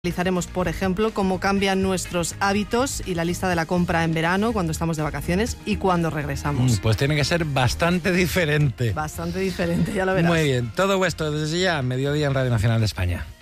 Analizaremos, por ejemplo, cómo cambian nuestros hábitos y la lista de la compra en verano, cuando estamos de vacaciones y cuando regresamos. Pues tiene que ser bastante diferente. Bastante diferente, ya lo verás. Muy bien, todo esto desde ya, mediodía en Radio Nacional de España.